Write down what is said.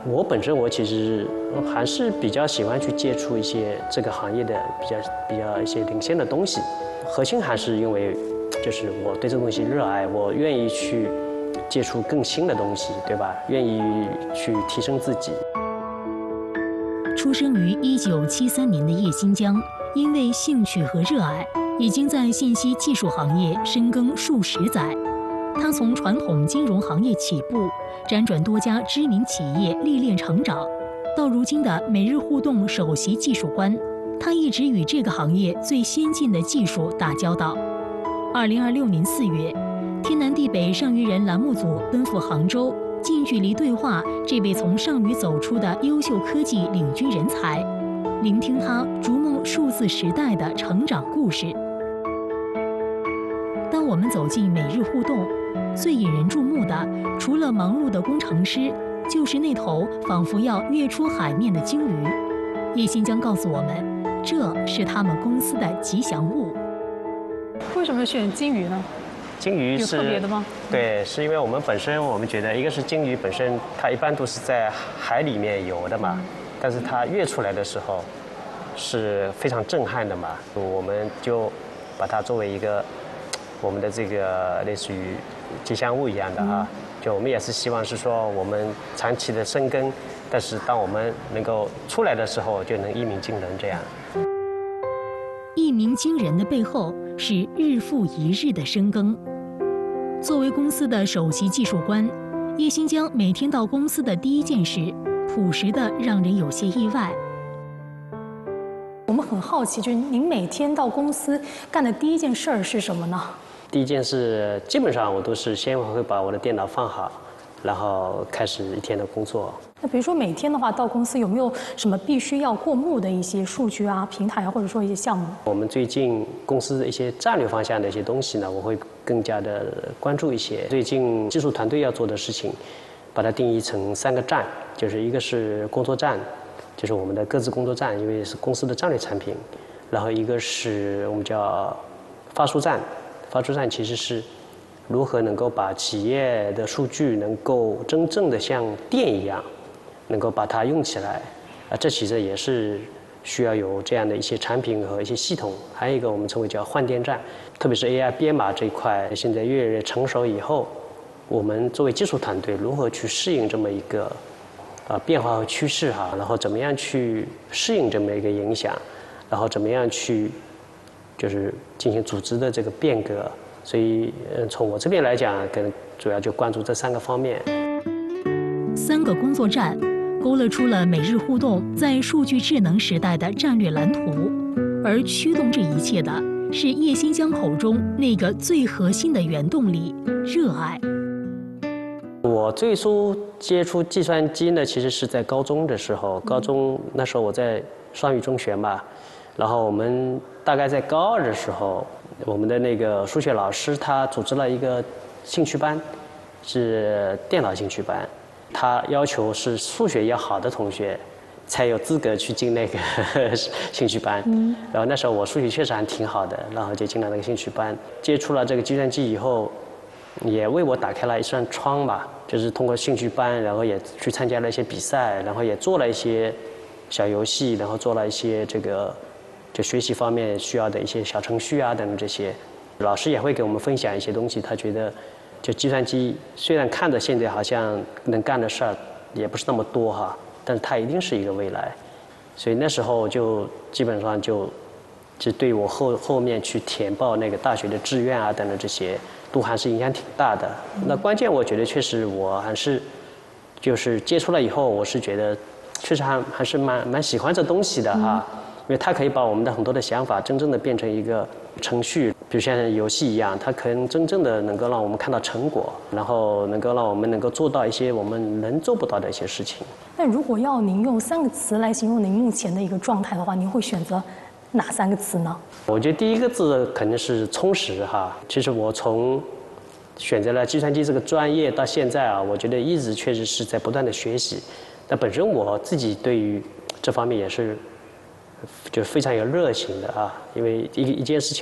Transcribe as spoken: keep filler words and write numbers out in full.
我本身我其实还是比较喜欢去接触一些这个行业的比较比较一些领先的东西，核心还是因为就是我对这个东西热爱，我愿意去接触更新的东西，对吧？愿意去提升自己。 出生于一九七三年的叶新疆，因为兴趣和热爱，已经在信息技术行业深耕数十载。他从传统金融行业起步，辗转多家知名企业历练成长，到如今的每日互动首席技术官，他一直与这个行业最先进的技术打交道。二零二六年四月，天南地北上虞人栏目组奔赴杭州，近距离对话这位从上虞走出的优秀科技领军人才，聆听他逐梦数字时代的成长故事。当我们走进每日互动，最引人注目的，除了忙碌的工程师，就是那头仿佛要跃出海面的鲸鱼。叶新疆告诉我们，这是他们公司的吉祥物。 为什么选鲸鱼呢？ 鲸鱼是有特别的吗？ 对，是因为我们本身我们觉得，一个是鲸鱼本身，它一般都是在海里面游的嘛，但是它跃出来的时候是非常震撼的嘛，我们就把它作为一个我们的这个类似于吉祥物一样的啊，就我们也是希望是说我们长期的深耕，但是当我们能够出来的时候，就能一鸣惊人这样。 一鸣惊人的背后是日复一日的深耕。作为公司的首席技术官，叶新疆每天到公司的第一件事，朴实的让人有些意外。 我们很好奇，就是您每天到公司干的第一件事儿是什么呢？ 第一件事，基本上我都是先会把我的电脑放好，然后开始一天的工作。 那比如说每天的话，到公司有没有什么必须要过目的一些数据啊、平台啊，或者说一些项目？ 我们最近公司的一些战略方向的一些东西呢，我会更加的关注一些。最近技术团队要做的事情，把它定义成三个站，就是一个是工作站，就是我们的各自工作站，因为是公司的战略产品。然后一个是我们叫发书站，发书站其实是如何能够把企业的数据能够真正的像电一样，能够把它用起来，啊，这其实也是需要有这样的一些产品和一些系统。还有一个我们称为叫换电站，特别是 A I 编码这一块，现在越来越成熟以后，我们作为技术团队如何去适应这么一个啊变化和趋势哈，然后怎么样去适应这么一个影响，然后怎么样去就是进行组织的这个变革。所以，呃，从我这边来讲，可能主要就关注这三个方面。 三个工作站，勾勒出了每日互动在数据智能时代的战略蓝图，而驱动这一切的是叶新疆口中那个最核心的原动力——热爱。 我最初接触计算机呢，其实是在高中的时候。高中那时候我在双语中学嘛，然后我们大概在高二的时候，我们的那个数学老师他组织了一个兴趣班，是电脑兴趣班。他要求是数学要好的同学才有资格去进那个兴趣班。嗯。然后那时候我数学确实还挺好的，然后就进了那个兴趣班。接触了这个计算机以后，也为我打开了一扇窗吧。就是通过兴趣班，然后也去参加了一些比赛，然后也做了一些小游戏，然后做了一些这个就学习方面需要的一些小程序啊等等这些。老师也会给我们分享一些东西，他觉得就计算机虽然看着现在好像能干的事儿也不是那么多哈，但是它一定是一个未来。所以那时候就基本上就就对我后后面去填报那个大学的志愿啊等等这些都还是影响挺大的。那关键我觉得确实我还是就是接触了以后，我是觉得确实还还是蛮蛮喜欢这东西的哈，因为它可以把我们的很多的想法真正的变成一个程序，比如像游戏一样，它可能真正的能够让我们看到成果，然后能够让我们能够做到一些我们能做不到的一些事情。 那如果要您用三个词来形容您目前的一个状态的话，您会选择哪三个词呢？我觉得第一个字肯定是充实哈。其实我从选择了计算机这个专业到现在啊，我觉得一直确实是在不断的学习。那本身我自己对于这方面也是就非常有热情的啊，因为一一件事情。